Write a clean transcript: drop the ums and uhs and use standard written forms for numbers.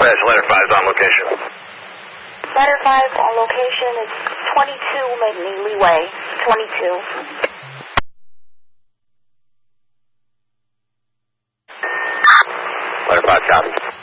Flash, letter 5 is on location. Letter 5 on location is 22 McNeely Way. 22. Letter 5 copy.